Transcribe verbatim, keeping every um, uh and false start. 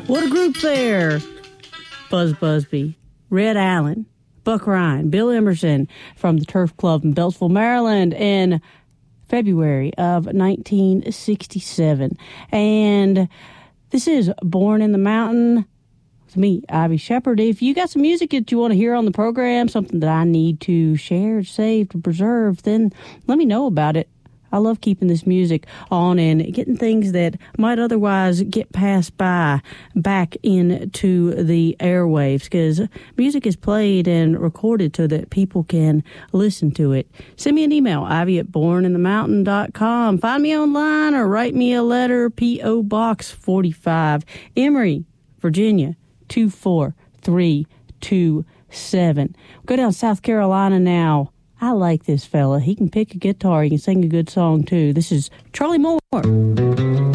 What a group there. Buzz Busby, Red Allen, Buck Ryan, Bill Emerson from the Turf Club in Beltsville, Maryland in February of nineteen sixty-seven. And this is Born in the Mountain with me, Ivy Shepherd. If you got some music that you want to hear on the program, something that I need to share, save, to preserve, then let me know about it. I love keeping this music on and getting things that might otherwise get passed by back into the airwaves, because music is played and recorded so that people can listen to it. Send me an email, Ivy at born in the mountain dot com. Find me online or write me a letter, P O. Box forty-five, Emory, Virginia, two four three two seven. Go down to South Carolina now. I like this fella. He can pick a guitar. He can sing a good song, too. This is Charlie Moore.